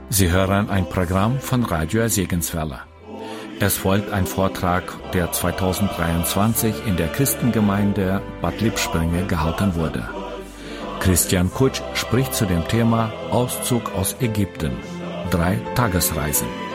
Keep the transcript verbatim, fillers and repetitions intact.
Sie hören ein Programm von Radio Segenswelle. Es folgt ein Vortrag, der zweitausenddreiundzwanzig in der Christengemeinde Bad Lippspringe gehalten wurde. Christian Kutsch spricht zu dem Thema Auszug aus Ägypten. Drei Tagesreisen.